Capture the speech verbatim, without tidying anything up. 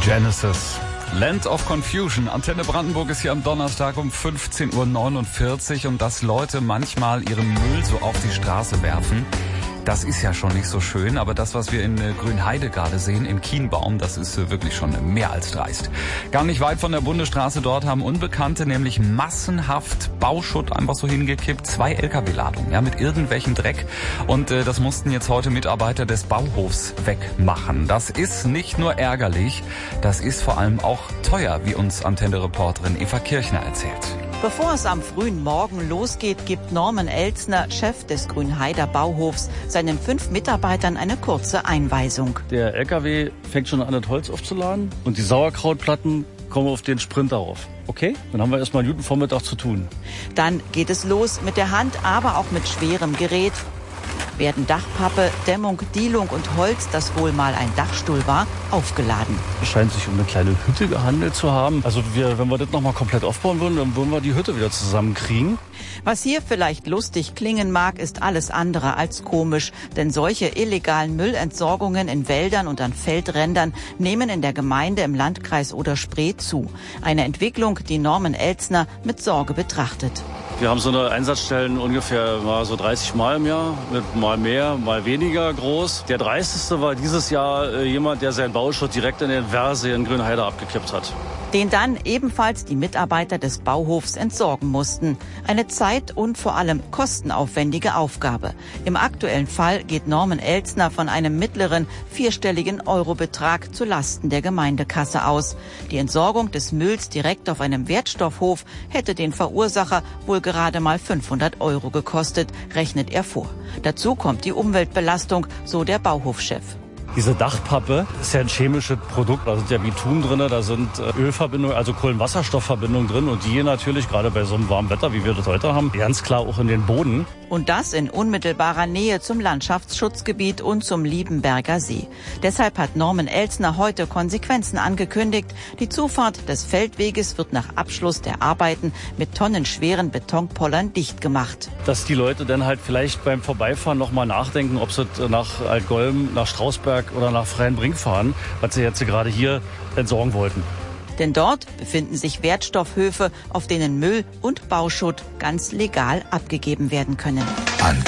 Genesis. Land of Confusion. Antenne Brandenburg ist hier am Donnerstag um fünfzehn Uhr neunundvierzig und dass Leute manchmal ihren Müll so auf die Straße werfen. Das ist ja schon nicht so schön, aber das, was wir in Grünheide gerade sehen, in Kienbaum, das ist wirklich schon mehr als dreist. Gar nicht weit von der Bundesstraße dort haben Unbekannte nämlich massenhaft Bauschutt einfach so hingekippt. Zwei L K W-Ladungen, ja, mit irgendwelchem Dreck. Und äh, das mussten jetzt heute Mitarbeiter des Bauhofs wegmachen. Das ist nicht nur ärgerlich, das ist vor allem auch teuer, wie uns Antenne-Reporterin Eva Kirchner erzählt. Bevor es am frühen Morgen losgeht, gibt Norman Elzner, Chef des Grünheider Bauhofs, seinen fünf Mitarbeitern eine kurze Einweisung. Der L K W fängt schon an, das Holz aufzuladen und die Sauerkrautplatten kommen auf den Sprinter rauf. Okay? Dann haben wir erstmal einen guten Vormittag zu tun. Dann geht es los mit der Hand, aber auch mit schwerem Gerät. Werden Dachpappe, Dämmung, Dielung und Holz, das wohl mal ein Dachstuhl war, aufgeladen. Es scheint sich um eine kleine Hütte gehandelt zu haben. Also wir, wenn wir das nochmal komplett aufbauen würden, dann würden wir die Hütte wieder zusammenkriegen. Was hier vielleicht lustig klingen mag, ist alles andere als komisch. Denn solche illegalen Müllentsorgungen in Wäldern und an Feldrändern nehmen in der Gemeinde im Landkreis Oder-Spree zu. Eine Entwicklung, die Norman Elzner mit Sorge betrachtet. Wir haben so eine Einsatzstellen ungefähr mal so dreißig Mal im Jahr, mit mal mehr, mal weniger groß. Der dreisteste war dieses Jahr äh, jemand, der seinen Bauschutt direkt in den Versee in Grünheide abgekippt hat. Den dann ebenfalls die Mitarbeiter des Bauhofs entsorgen mussten. Eine zeit- und vor allem kostenaufwendige Aufgabe. Im aktuellen Fall geht Norman Elzner von einem mittleren vierstelligen Eurobetrag zu Lasten der Gemeindekasse aus. Die Entsorgung des Mülls direkt auf einem Wertstoffhof hätte den Verursacher wohl gerade mal fünfhundert Euro gekostet, rechnet er vor. Dazu kommt die Umweltbelastung, so der Bauhofchef. Diese Dachpappe ist ja ein chemisches Produkt, da sind ja Bitumen drin, da sind Ölverbindungen, also Kohlenwasserstoffverbindungen drin und die natürlich gerade bei so einem warmen Wetter, wie wir das heute haben, ganz klar auch in den Boden. Und das in unmittelbarer Nähe zum Landschaftsschutzgebiet und zum Liebenberger See. Deshalb hat Norman Elzner heute Konsequenzen angekündigt. Die Zufahrt des Feldweges wird nach Abschluss der Arbeiten mit tonnenschweren Betonpollern dicht gemacht. Dass die Leute dann halt vielleicht beim Vorbeifahren nochmal nachdenken, ob sie nach Altgolm, nach Strausberg oder nach Freienbrink fahren, was sie jetzt gerade hier entsorgen wollten. Denn dort befinden sich Wertstoffhöfe, auf denen Müll und Bauschutt ganz legal abgegeben werden können. Antenne.